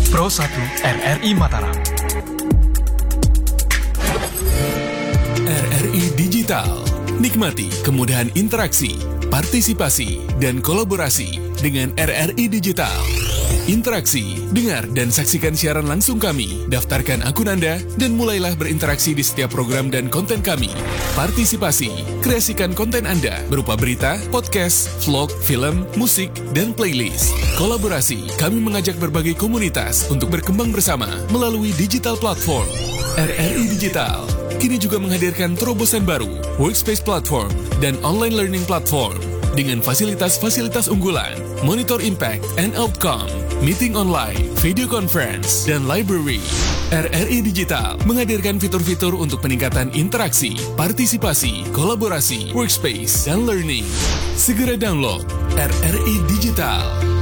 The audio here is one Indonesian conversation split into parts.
Pro 1 RRI Mataram. RRI Digital. Nikmati kemudahan interaksi, partisipasi, dan kolaborasi dengan RRI Digital. Interaksi, dengar dan saksikan siaran langsung kami, daftarkan akun Anda, dan mulailah berinteraksi di setiap program dan konten kami. Partisipasi, kreasikan konten Anda berupa berita, podcast, vlog, film, musik, dan playlist. Kolaborasi, kami mengajak berbagai komunitas untuk berkembang bersama melalui digital platform. RRI Digital kini juga menghadirkan terobosan baru, workspace platform, dan online learning platform dengan fasilitas-fasilitas unggulan, monitor impact and outcome, meeting online, video conference, dan library. RRI Digital menghadirkan fitur-fitur untuk peningkatan interaksi, partisipasi, kolaborasi, workspace, dan learning. Segera download RRI Digital.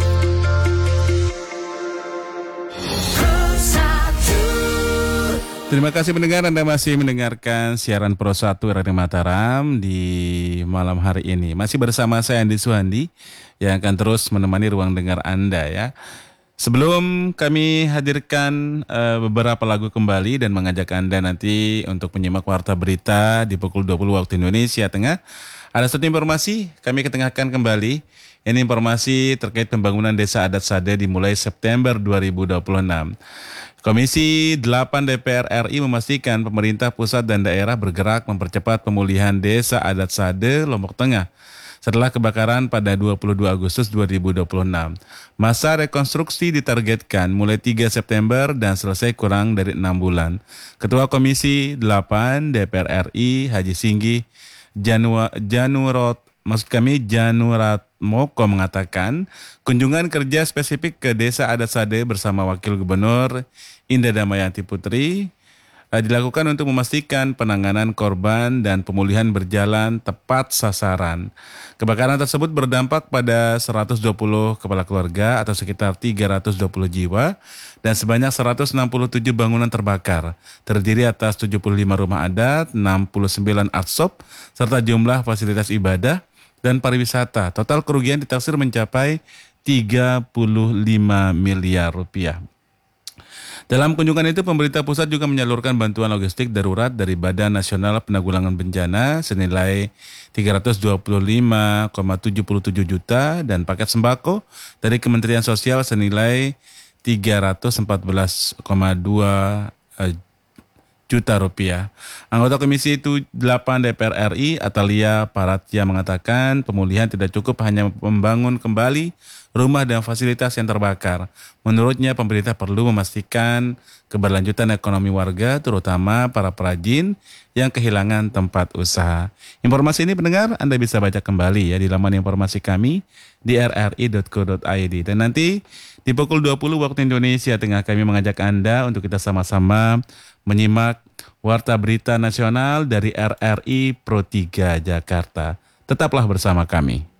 Terima kasih pendengar, Anda masih mendengarkan siaran Pro 1 RRI Mataram di malam hari ini. Masih bersama saya Andi Suhandi yang akan terus menemani ruang dengar Anda ya. Sebelum kami hadirkan beberapa lagu kembali dan mengajak Anda nanti untuk menyimak warta berita di pukul 20 waktu Indonesia Tengah, ada satu informasi kami ketengahkan kembali. Ini informasi terkait pembangunan desa adat Sade dimulai September 2026. Komisi 8 DPR RI memastikan pemerintah pusat dan daerah bergerak mempercepat pemulihan desa adat Sade, Lombok Tengah setelah kebakaran pada 22 Agustus 2026. Masa rekonstruksi ditargetkan mulai 3 September dan selesai kurang dari 6 bulan. Ketua Komisi 8 DPR RI Haji Singgi Janurat Moko mengatakan kunjungan kerja spesifik ke desa adat Sade bersama Wakil Gubernur Indah Damayanti Putri dilakukan untuk memastikan penanganan korban dan pemulihan berjalan tepat sasaran. Kebakaran tersebut berdampak pada 120 kepala keluarga atau sekitar 320 jiwa dan sebanyak 167 bangunan terbakar, terdiri atas 75 rumah adat, 69 artshop, serta jumlah fasilitas ibadah dan pariwisata. Total kerugian ditaksir mencapai 35 miliar rupiah. Dalam kunjungan itu, pemerintah pusat juga menyalurkan bantuan logistik darurat dari Badan Nasional Penanggulangan Bencana senilai 325,77 juta dan paket sembako dari Kementerian Sosial senilai 314,2 juta rupiah. Anggota Komisi 8 DPR RI Atalia Paratya mengatakan pemulihan tidak cukup hanya membangun kembali rumah dan fasilitas yang terbakar. Menurutnya pemerintah perlu memastikan keberlanjutan ekonomi warga, terutama para perajin yang kehilangan tempat usaha. Informasi ini pendengar Anda bisa baca kembali ya di laman informasi kami di rri.co.id. Dan nanti di pukul 20 waktu Indonesia Tengah kami mengajak Anda untuk kita sama-sama menyimak warta berita nasional dari RRI Pro 3 Jakarta. Tetaplah bersama kami.